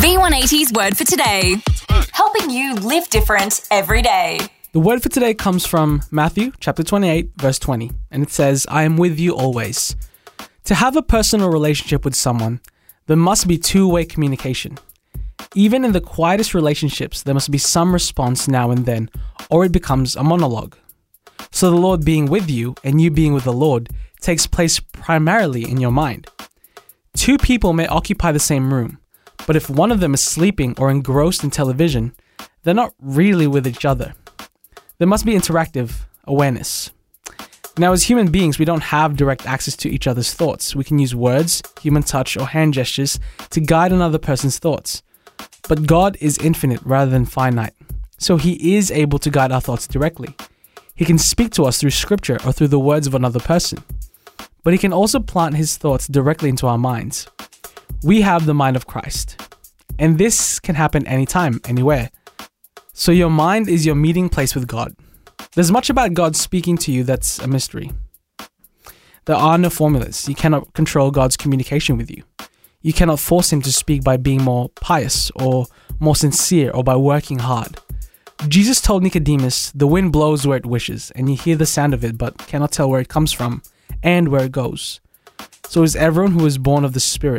V180's Word for Today, helping you live different every day. The word for today comes from Matthew chapter 28, verse 20, and it says, I am with you always. To have a personal relationship with someone, there must be two-way communication. Even in the quietest relationships, there must be some response now and then, or it becomes a monologue. So the Lord being with you and you being with the Lord takes place primarily in your mind. Two people may occupy the same room, but if one of them is sleeping or engrossed in television, they're not really with each other. There must be interactive awareness. Now, as human beings, we don't have direct access to each other's thoughts. We can use words, human touch, or hand gestures to guide another person's thoughts. But God is infinite rather than finite, so He is able to guide our thoughts directly. He can speak to us through scripture or through the words of another person. But He can also plant His thoughts directly into our minds. We have the mind of Christ, and this can happen anytime, anywhere. So your mind is your meeting place with God. There's much about God speaking to you that's a mystery. There are no formulas. You cannot control God's communication with you. You cannot force Him to speak by being more pious or more sincere or by working hard. Jesus told Nicodemus, the wind blows where it wishes, and you hear the sound of it but cannot tell where it comes from and where it goes. So is everyone who is born of the Spirit.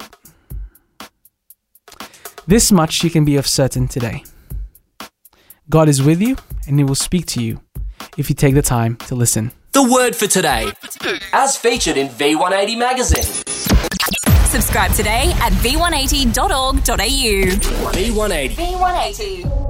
This much you can be of certain today. God is with you, and He will speak to you if you take the time to listen. The word for today, as featured in V180 magazine. Subscribe today at v180.org.au. V180. V180.